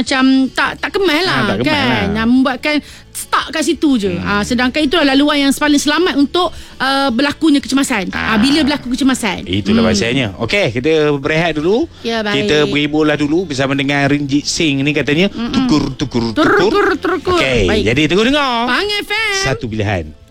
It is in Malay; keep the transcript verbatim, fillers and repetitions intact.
macam tak tak kemal lah, ha, tak kemal kan lah. membuatkan stuck kat situ je. hmm. ha, Sedangkan itulah laluan yang paling selamat untuk uh, berlakunya kecemasan. ha. Ha, bila berlaku kecemasan, itulah hmm. bahasanya. Okey, kita berehat dulu. Ya, baik. Kita berhibur lah dulu bersama dengan Rinjit Singh ni, katanya tukur tukur tukur. Tukur tukur. Okey, jadi tunggu dengar Pang F M. Satu Pilihan.